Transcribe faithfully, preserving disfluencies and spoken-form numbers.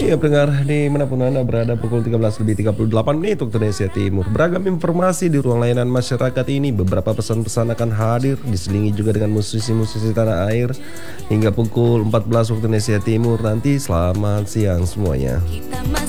Iya pendengar dimanapun Anda berada pukul tiga belas lebih tiga puluh delapan menit waktu Indonesia Timur. Beragam informasi di ruang layanan masyarakat ini. Beberapa pesan-pesan akan hadir diselingi juga dengan musisi-musisi tanah air hingga pukul empat belas waktu Indonesia Timur nanti. Selamat siang semuanya. Kita